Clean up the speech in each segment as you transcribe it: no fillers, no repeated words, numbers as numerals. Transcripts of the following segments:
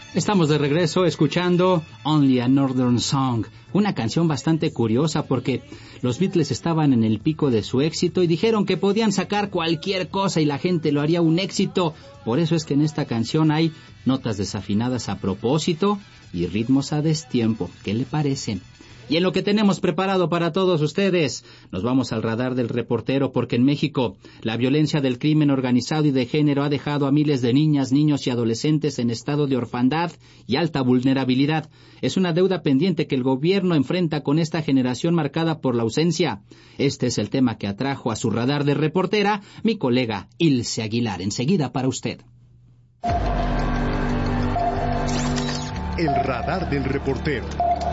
Estamos de regreso escuchando Only a Northern Song, una canción bastante curiosa porque los Beatles estaban en el pico de su éxito y dijeron que podían sacar cualquier cosa y la gente lo haría un éxito. Por eso es que en esta canción hay notas desafinadas a propósito y ritmos a destiempo. ¿Qué le parece? Y en lo que tenemos preparado para todos ustedes, nos vamos al radar del reportero porque en México la violencia del crimen organizado y de género ha dejado a miles de niñas, niños y adolescentes en estado de orfandad y alta vulnerabilidad. Es una deuda pendiente que el gobierno enfrenta con esta generación marcada por la ausencia. Este es el tema que atrajo a su radar de reportera mi colega Ilse Aguilar. Enseguida para usted. El radar del reportero.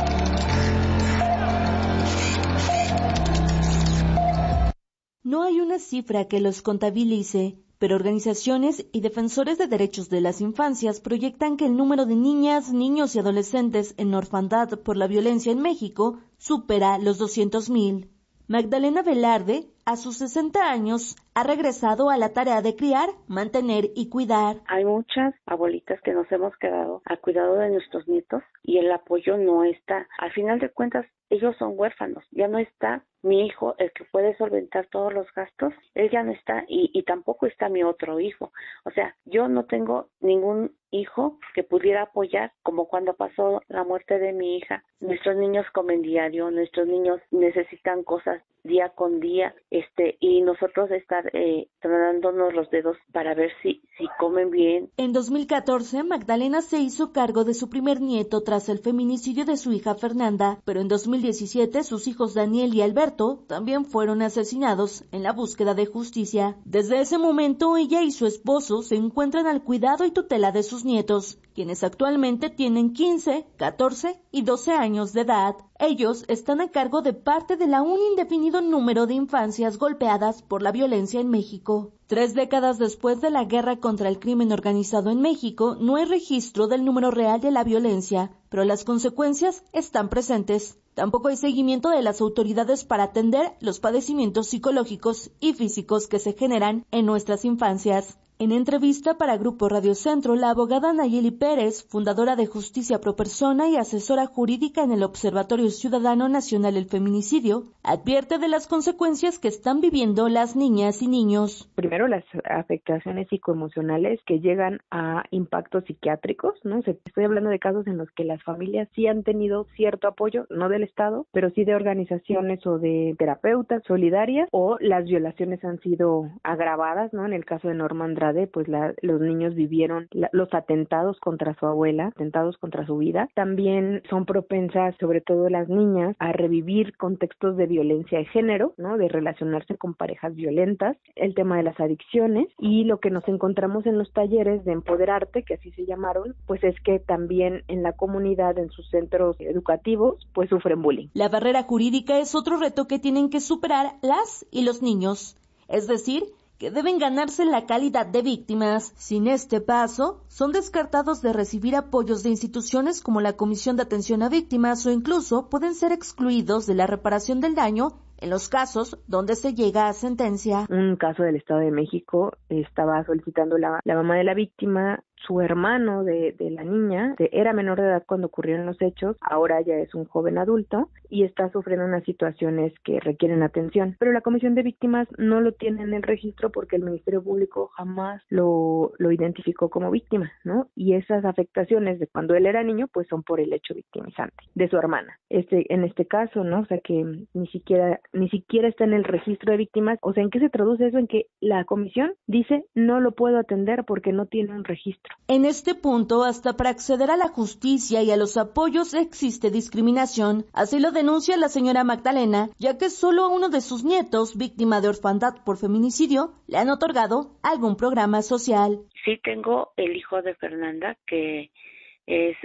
No hay una cifra que los contabilice, pero organizaciones y defensores de derechos de las infancias proyectan que el número de niñas, niños y adolescentes en orfandad por la violencia en México supera los 200,000. Magdalena Velarde, a sus 60 años, ha regresado a la tarea de criar, mantener y cuidar. Hay muchas abuelitas que nos hemos quedado al cuidado de nuestros nietos y el apoyo no está. Al final de cuentas, ellos son huérfanos. Ya no está mi hijo, el que puede solventar todos los gastos. Él ya no está y tampoco está mi otro hijo. O sea, yo no tengo ningún hijo que pudiera apoyar, como cuando pasó la muerte de mi hija. Nuestros niños comen diario, nuestros niños necesitan cosas día con día, y nosotros estar tronándonos los dedos para ver si comen bien. En 2014, Magdalena se hizo cargo de su primer nieto tras el feminicidio de su hija Fernanda, pero en 2017 sus hijos Daniel y Alberto también fueron asesinados en la búsqueda de justicia. Desde ese momento, ella y su esposo se encuentran al cuidado y tutela de sus nietos, quienes actualmente tienen 15, 14 y 12 años de edad. Ellos están a cargo de parte del aún indefinido número de infancias golpeadas por la violencia en México. 3 décadas después de la guerra contra el crimen organizado en México, no hay registro del número real de la violencia, pero las consecuencias están presentes. Tampoco hay seguimiento de las autoridades para atender los padecimientos psicológicos y físicos que se generan en nuestras infancias. En entrevista para Grupo Radio Centro, la abogada Nayeli Pérez, fundadora de Justicia Pro Persona y asesora jurídica en el Observatorio Ciudadano Nacional del Feminicidio, advierte de las consecuencias que están viviendo las niñas y niños. Primero, las afectaciones psicoemocionales que llegan a impactos psiquiátricos, ¿no? Estoy hablando de casos en los que las familias sí han tenido cierto apoyo, no del Estado, pero sí de organizaciones o de terapeutas solidarias, o las violaciones han sido agravadas, ¿no? En el caso de Norma Andrade, pues los niños vivieron los atentados contra su abuela, atentados contra su vida. También son propensas, sobre todo las niñas, a revivir contextos de violencia de género, ¿no? De relacionarse con parejas violentas, el tema de las adicciones, y lo que nos encontramos en los talleres de Empoderarte, que así se llamaron, pues es que también en la comunidad, en sus centros educativos, pues sufren bullying. La barrera jurídica es otro reto que tienen que superar las y los niños, es decir, que deben ganarse la calidad de víctimas. Sin este paso, son descartados de recibir apoyos de instituciones como la Comisión de Atención a Víctimas o incluso pueden ser excluidos de la reparación del daño en los casos donde se llega a sentencia. Un caso del Estado de México, estaba solicitando la mamá de la víctima, su hermano de la niña, era menor de edad cuando ocurrieron los hechos, ahora ya es un joven adulto y está sufriendo unas situaciones que requieren atención. Pero la Comisión de Víctimas no lo tiene en el registro porque el Ministerio Público jamás lo identificó como víctima, ¿no? Y esas afectaciones de cuando él era niño, pues son por el hecho victimizante de su hermana. En este caso, ¿no? O sea que ni siquiera está en el registro de víctimas. O sea, ¿en qué se traduce eso? En que la comisión dice no lo puedo atender porque no tiene un registro. En este punto, hasta para acceder a la justicia y a los apoyos existe discriminación. Así lo denuncia la señora Magdalena, ya que solo a uno de sus nietos, víctima de orfandad por feminicidio, le han otorgado algún programa social. Sí, tengo el hijo de Fernanda, que es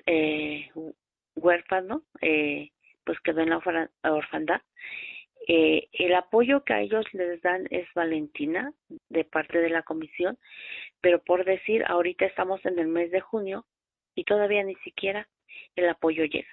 huérfano, pues quedó en la orfandad. El apoyo que a ellos les dan es Valentina, de parte de la comisión, pero por decir, ahorita estamos en el mes de junio y todavía ni siquiera el apoyo llega.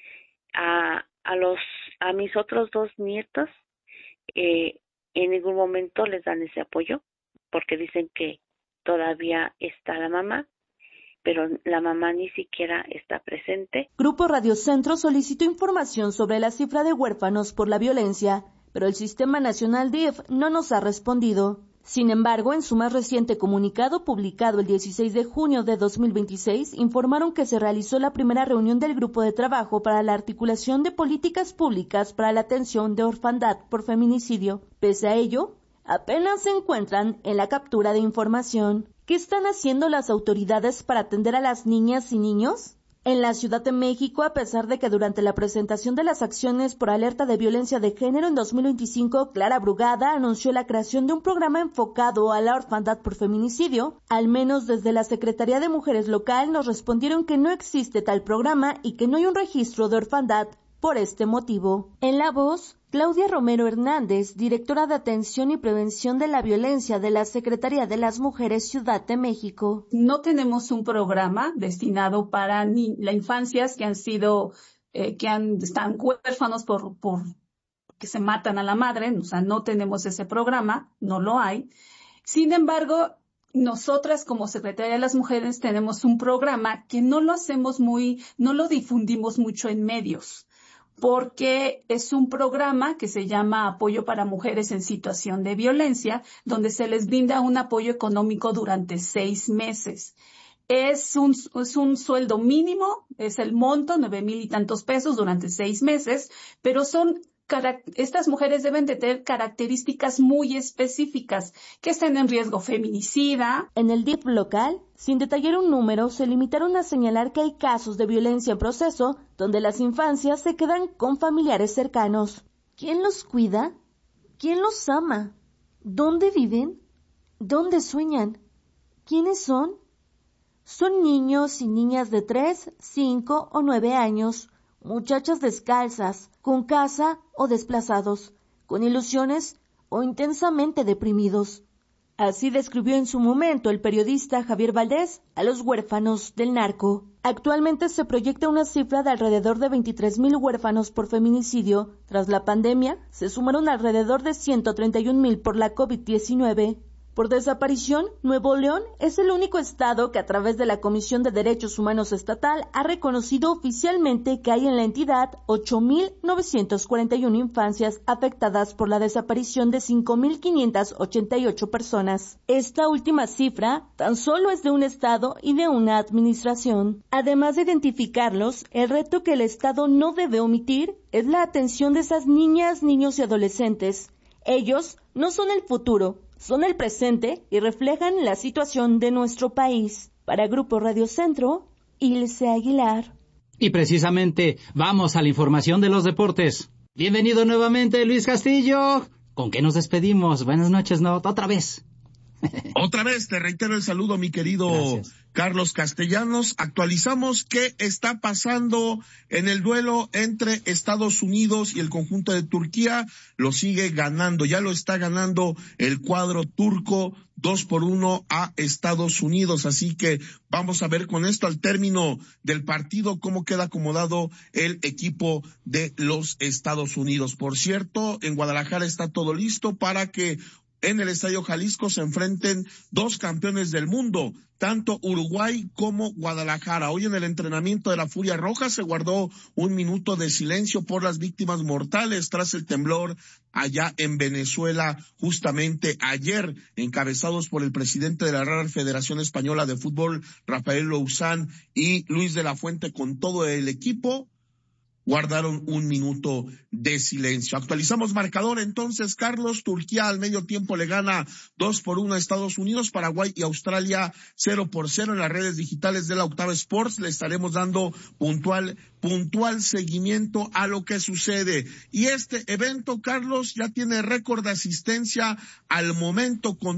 A mis otros 2 nietos, en ningún momento les dan ese apoyo, porque dicen que todavía está la mamá pero la mamá ni siquiera está presente. Grupo Radio Centro solicitó información sobre la cifra de huérfanos por la violencia, pero el Sistema Nacional DIF no nos ha respondido. Sin embargo, en su más reciente comunicado publicado el 16 de junio de 2026, informaron que se realizó la primera reunión del Grupo de Trabajo para la articulación de políticas públicas para la atención de orfandad por feminicidio. Pese a ello, apenas se encuentran en la captura de información. ¿Qué están haciendo las autoridades para atender a las niñas y niños? En la Ciudad de México, a pesar de que durante la presentación de las acciones por alerta de violencia de género en 2025, Clara Brugada anunció la creación de un programa enfocado a la orfandad por feminicidio, al menos desde la Secretaría de Mujeres local nos respondieron que no existe tal programa y que no hay un registro de orfandad por este motivo. En La Voz, Claudia Romero Hernández, directora de Atención y Prevención de la Violencia de la Secretaría de las Mujeres Ciudad de México. No tenemos un programa destinado para las infancias que han sido, están huérfanos por que se matan a la madre, o sea, no tenemos ese programa, no lo hay. Sin embargo, nosotras como Secretaría de las Mujeres tenemos un programa que no lo difundimos mucho en medios, porque es un programa que se llama Apoyo para Mujeres en Situación de Violencia, donde se les brinda un apoyo económico durante 6 meses. Es un sueldo mínimo, es el monto, 9,000 y tantos pesos durante 6 meses, pero estas mujeres deben de tener características muy específicas, que estén en riesgo feminicida. En el DIF local, sin detallar un número, se limitaron a señalar que hay casos de violencia en proceso donde las infancias se quedan con familiares cercanos. ¿Quién los cuida? ¿Quién los ama? ¿Dónde viven? ¿Dónde sueñan? ¿Quiénes son? Son niños y niñas de 3, 5 o 9 años, muchachas descalzas, con casa o desplazados, con ilusiones o intensamente deprimidos. Así describió en su momento el periodista Javier Valdés a los huérfanos del narco. Actualmente se proyecta una cifra de alrededor de 23,000 huérfanos por feminicidio. Tras la pandemia, se sumaron alrededor de 131,000 por la COVID-19. Por desaparición, Nuevo León es el único estado que a través de la Comisión de Derechos Humanos Estatal ha reconocido oficialmente que hay en la entidad 8,941 infancias afectadas por la desaparición de 5,588 personas. Esta última cifra tan solo es de un estado y de una administración. Además de identificarlos, el reto que el estado no debe omitir es la atención de esas niñas, niños y adolescentes. Ellos no son el futuro, son el presente y reflejan la situación de nuestro país. Para Grupo Radio Centro, Ilse Aguilar. Y precisamente vamos a la información de los deportes. Bienvenido nuevamente, Luis Castillo. ¿Con qué nos despedimos? Buenas noches, ¿no? Otra vez. Otra vez te reitero el saludo, mi querido Carlos Castellanos. Actualizamos qué está pasando en el duelo entre Estados Unidos y el conjunto de Turquía. Lo sigue ganando, ya lo está ganando el cuadro turco 2-1 a Estados Unidos. Así que vamos a ver con esto al término del partido cómo queda acomodado el equipo de los Estados Unidos. Por cierto, en Guadalajara está todo listo para que en el Estadio Jalisco se enfrenten 2 campeones del mundo, tanto Uruguay como Guadalajara. Hoy en el entrenamiento de la Furia Roja se guardó 1 minuto de silencio por las víctimas mortales tras el temblor allá en Venezuela, justamente ayer, encabezados por el presidente de la Real Federación Española de Fútbol, Rafael Louzán, y Luis de la Fuente con todo el equipo. Guardaron 1 minuto de silencio. Actualizamos marcador entonces, Carlos. Turquía al medio tiempo le gana 2-1 a Estados Unidos, Paraguay y Australia 0-0 en las redes digitales de la Octava Sports. Le estaremos dando puntual seguimiento a lo que sucede. Y este evento, Carlos, ya tiene récord de asistencia al momento con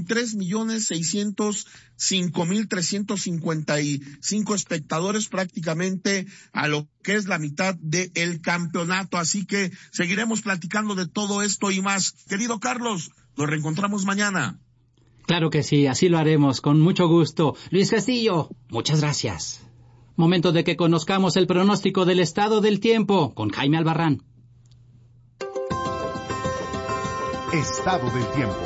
3,605,355 espectadores, prácticamente a lo que es la mitad del campeonato. Así que seguiremos platicando de todo esto y más. Querido Carlos, nos reencontramos mañana. Claro que sí, así lo haremos, con mucho gusto. Luis Castillo, muchas gracias. Momento de que conozcamos el pronóstico del estado del tiempo con Jaime Albarrán. Estado del tiempo.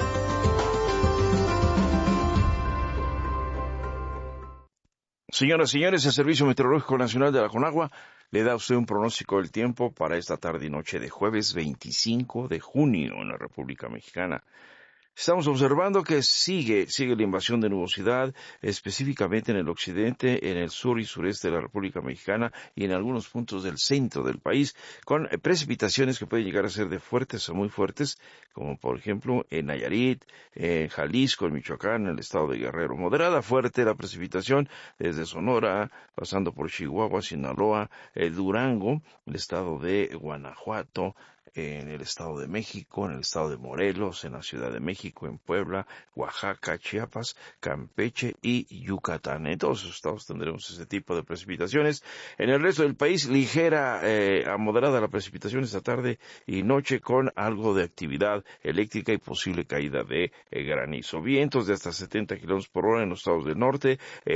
Señoras y señores, el Servicio Meteorológico Nacional de la CONAGUA le da a usted un pronóstico del tiempo para esta tarde y noche de jueves 25 de junio en la República Mexicana. Estamos observando que sigue la invasión de nubosidad, específicamente en el occidente, en el sur y sureste de la República Mexicana y en algunos puntos del centro del país, con precipitaciones que pueden llegar a ser de fuertes a muy fuertes, como por ejemplo en Nayarit, en Jalisco, en Michoacán, en el estado de Guerrero. Moderada fuerte la precipitación desde Sonora, pasando por Chihuahua, Sinaloa, Durango, el estado de Guanajuato, en el Estado de México, en el Estado de Morelos, en la Ciudad de México, en Puebla, Oaxaca, Chiapas, Campeche y Yucatán. En todos esos estados tendremos ese tipo de precipitaciones. En el resto del país, ligera a moderada la precipitación esta tarde y noche con algo de actividad eléctrica y posible caída de granizo. Vientos de hasta 70 kilómetros por hora en los estados del norte,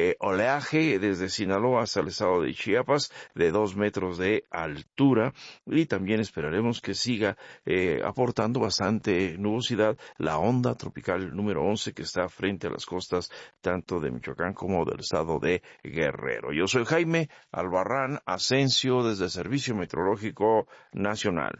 oleaje desde Sinaloa hasta el estado de Chiapas de 2 metros de altura y también esperaremos que siga aportando bastante nubosidad la onda tropical número 11 que está frente a las costas tanto de Michoacán como del estado de Guerrero. Yo soy Jaime Albarrán Asensio desde el Servicio Meteorológico Nacional.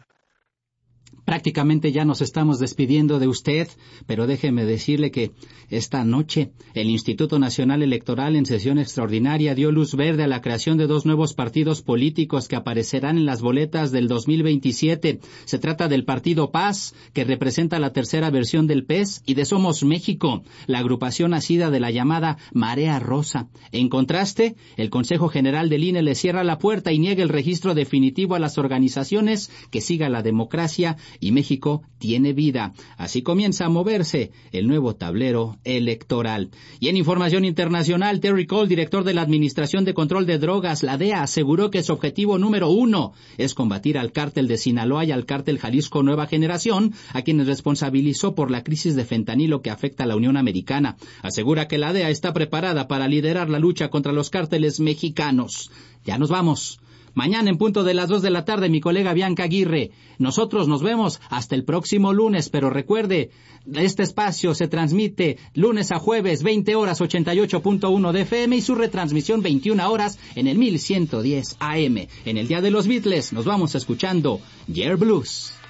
Prácticamente ya nos estamos despidiendo de usted, pero déjeme decirle que esta noche el Instituto Nacional Electoral en sesión extraordinaria dio luz verde a la creación de 2 nuevos partidos políticos que aparecerán en las boletas del 2027. Se trata del Partido Paz, que representa la tercera versión del PES, y de Somos México, la agrupación nacida de la llamada Marea Rosa. En contraste, el Consejo General del INE le cierra la puerta y niega el registro definitivo a las organizaciones que siga la democracia y México tiene vida. Así comienza a moverse el nuevo tablero electoral. Y en información internacional, Terry Cole, director de la Administración de Control de Drogas, la DEA, aseguró que su objetivo número 1 es combatir al cártel de Sinaloa y al cártel Jalisco Nueva Generación, a quienes responsabilizó por la crisis de fentanilo que afecta a la Unión Americana. Asegura que la DEA está preparada para liderar la lucha contra los cárteles mexicanos. Ya nos vamos. Mañana en punto de las 2 de la tarde, mi colega Bianca Aguirre. Nosotros nos vemos hasta el próximo lunes, pero recuerde, este espacio se transmite lunes a jueves, 20 horas, 88.1 de FM y su retransmisión 21 horas en el 1110 AM. En el Día de los Beatles nos vamos escuchando Yeah Blues.